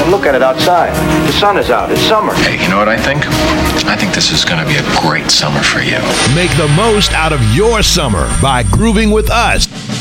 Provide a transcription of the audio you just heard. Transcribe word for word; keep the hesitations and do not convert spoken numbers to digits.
and look at it outside. The sun is out. It's summer. Hey, you know what I think? I think this is going to be a great summer for you. Make the most out of your summer by grooving with us.